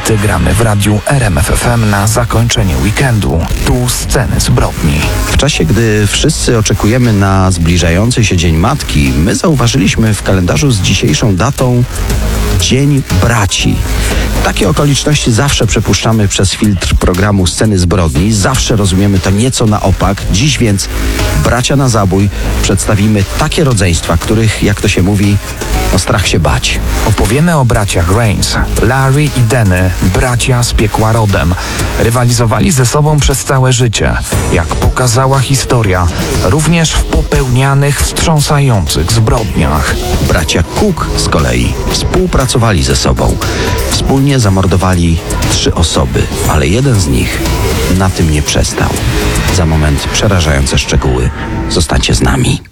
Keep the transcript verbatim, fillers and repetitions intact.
hity gramy w radiu R M F F M na zakończenie weekendu. Tu sceny zbrodni. W czasie, gdy wszyscy oczekujemy na zbliżający się Dzień Matki, my zauważyliśmy w kalendarzu z dzisiejszą datą Dzień Braci. Takie okoliczności zawsze przepuszczamy przez filtr programu Sceny Zbrodni. Zawsze rozumiemy to nieco na opak. Dziś więc bracia na zabój przedstawimy takie rodzeństwa, których, jak to się mówi, o strach się bać. Opowiemy o braciach Rains. Larry i Denny, bracia z piekła rodem. Rywalizowali ze sobą przez całe życie. Jak pokazała historia, również w popełnianych wstrząsających zbrodniach. Bracia Cook z kolei współpracowali ze sobą. Wspólnie zamordowali trzy osoby, ale jeden z nich na tym nie przestał. Za moment przerażające szczegóły. Zostańcie z nami.